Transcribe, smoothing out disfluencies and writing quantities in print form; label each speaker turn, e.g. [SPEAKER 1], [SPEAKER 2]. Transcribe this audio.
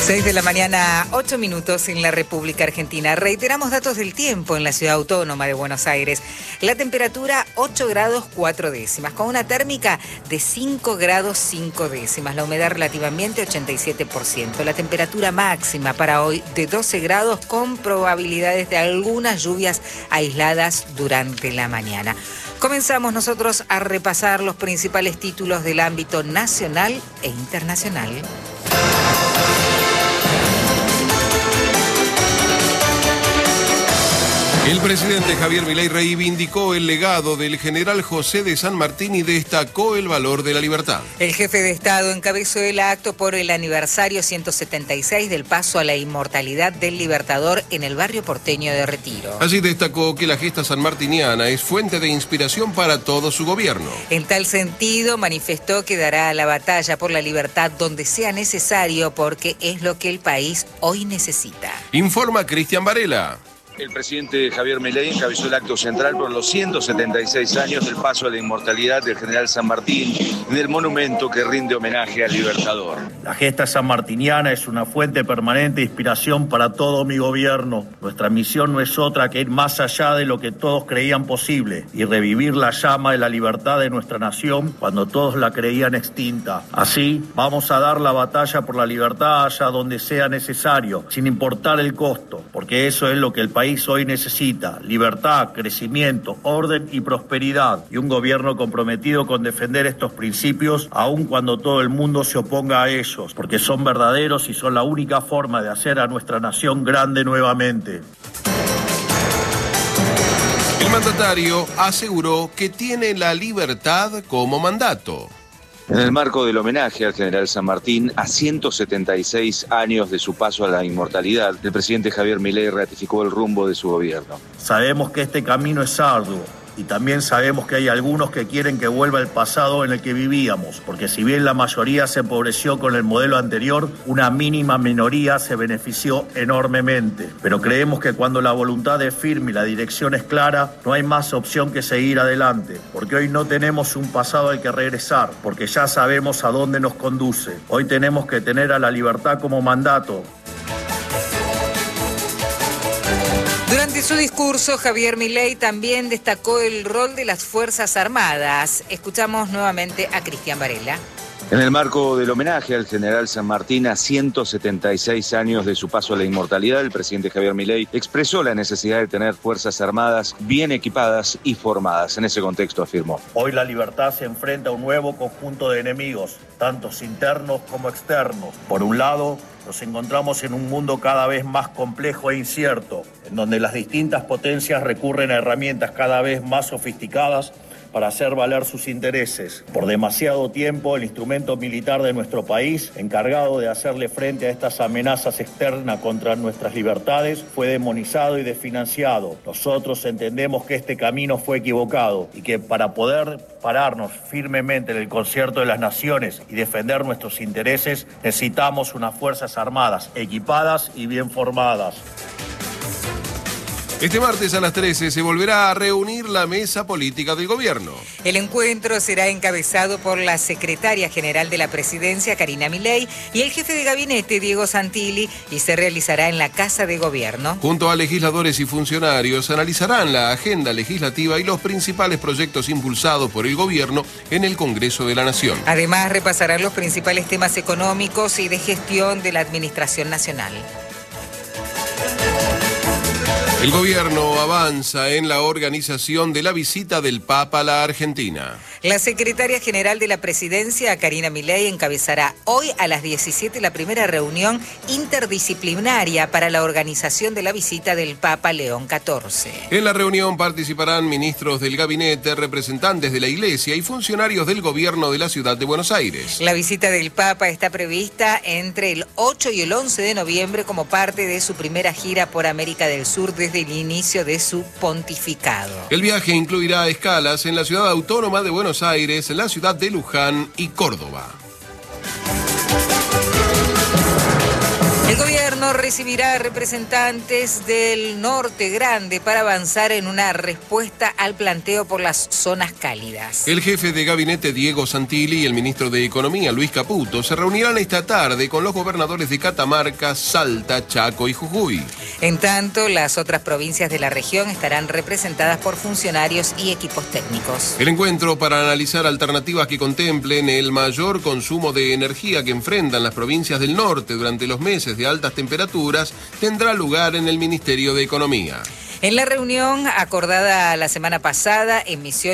[SPEAKER 1] 6 de la mañana, 8 minutos en la República Argentina. Reiteramos datos del tiempo en la ciudad autónoma de Buenos Aires. La temperatura 8 grados 4 décimas, con una térmica de 5 grados 5 décimas. La humedad relativa ambiente 87%. La temperatura máxima para hoy de 12 grados con probabilidades de algunas lluvias aisladas durante la mañana. Comenzamos nosotros a repasar los principales títulos del ámbito nacional e internacional.
[SPEAKER 2] El presidente Javier Milei reivindicó el legado del general José de San Martín y destacó el valor de la libertad.
[SPEAKER 1] El jefe de Estado encabezó el acto por el aniversario 176 del paso a la inmortalidad del Libertador en el barrio porteño de Retiro.
[SPEAKER 2] Así destacó que la gesta sanmartiniana es fuente de inspiración para todo su gobierno.
[SPEAKER 1] En tal sentido, manifestó que dará la batalla por la libertad donde sea necesario porque es lo que el país hoy necesita.
[SPEAKER 2] Informa Cristian Varela.
[SPEAKER 3] El presidente Javier Milei encabezó el acto central por los 176 años del paso a la inmortalidad del general San Martín en el monumento que rinde homenaje al Libertador.
[SPEAKER 4] La gesta sanmartiniana es una fuente permanente de inspiración para todo mi gobierno. Nuestra misión no es otra que ir más allá de lo que todos creían posible y revivir la llama de la libertad de nuestra nación cuando todos la creían extinta. Así, vamos a dar la batalla por la libertad allá donde sea necesario, sin importar el costo, porque eso es lo que el país hoy necesita: libertad, crecimiento, orden y prosperidad, y un gobierno comprometido con defender estos principios aun cuando todo el mundo se oponga a ellos, porque son verdaderos y son la única forma de hacer a nuestra nación grande nuevamente.
[SPEAKER 2] El mandatario aseguró que tiene la libertad como mandato.
[SPEAKER 3] En el marco del homenaje al general San Martín a 176 años de su paso a la inmortalidad, el presidente Javier Milei ratificó el rumbo de su gobierno.
[SPEAKER 4] Sabemos que este camino es arduo y también sabemos que hay algunos que quieren que vuelva el pasado en el que vivíamos, porque si bien la mayoría se empobreció con el modelo anterior, una mínima minoría se benefició enormemente. Pero creemos que cuando la voluntad es firme y la dirección es clara, no hay más opción que seguir adelante, porque hoy no tenemos un pasado al que regresar, porque ya sabemos a dónde nos conduce. Hoy tenemos que tener a la libertad como mandato.
[SPEAKER 1] Durante su discurso, Javier Milei también destacó el rol de las Fuerzas Armadas. Escuchamos nuevamente a Cristian Varela.
[SPEAKER 3] En el marco del homenaje al general San Martín a 176 años de su paso a la inmortalidad, el presidente Javier Milei expresó la necesidad de tener Fuerzas Armadas bien equipadas y formadas. En ese contexto afirmó:
[SPEAKER 4] hoy la libertad se enfrenta a un nuevo conjunto de enemigos, tantos internos como externos. Por un lado, nos encontramos en un mundo cada vez más complejo e incierto, en donde las distintas potencias recurren a herramientas cada vez más sofisticadas para hacer valer sus intereses. Por demasiado tiempo, el instrumento militar de nuestro país, encargado de hacerle frente a estas amenazas externas contra nuestras libertades, fue demonizado y desfinanciado. Nosotros entendemos que este camino fue equivocado y que para poder pararnos firmemente en el concierto de las naciones y defender nuestros intereses, necesitamos unas Fuerzas Armadas equipadas y bien formadas.
[SPEAKER 2] Este martes a las 13 se volverá a reunir la mesa política del gobierno.
[SPEAKER 1] El encuentro será encabezado por la secretaria general de la presidencia, Karina Milei, y el jefe de gabinete, Diego Santilli, y se realizará en la Casa de Gobierno.
[SPEAKER 2] Junto a legisladores y funcionarios analizarán la agenda legislativa y los principales proyectos impulsados por el gobierno en el Congreso de la Nación.
[SPEAKER 1] Además, repasarán los principales temas económicos y de gestión de la Administración Nacional.
[SPEAKER 2] El gobierno avanza en la organización de la visita del Papa a la Argentina.
[SPEAKER 1] La secretaria general de la presidencia, Karina Milei, encabezará hoy a las 17 la primera reunión interdisciplinaria para la organización de la visita del Papa León XIV.
[SPEAKER 2] En la reunión participarán ministros del gabinete, representantes de la Iglesia y funcionarios del gobierno de la ciudad de Buenos Aires.
[SPEAKER 1] La visita del Papa está prevista entre el 8 y el 11 de noviembre como parte de su primera gira por América del Sur desde el inicio de su pontificado.
[SPEAKER 2] El viaje incluirá escalas en la ciudad autónoma de Buenos Aires, en la ciudad de Luján y Córdoba.
[SPEAKER 1] El gobierno gobierno recibirá representantes del Norte Grande para avanzar en una respuesta al planteo por las zonas cálidas.
[SPEAKER 2] El jefe de gabinete Diego Santilli y el ministro de Economía Luis Caputo se reunirán esta tarde con los gobernadores de Catamarca, Salta, Chaco y Jujuy.
[SPEAKER 1] En tanto, las otras provincias de la región estarán representadas por funcionarios y equipos técnicos.
[SPEAKER 2] El encuentro para analizar alternativas que contemplen el mayor consumo de energía que enfrentan las provincias del norte durante los meses de altas temperaturas tendrá lugar en el Ministerio de Economía.
[SPEAKER 1] En la reunión acordada la semana pasada en Misiones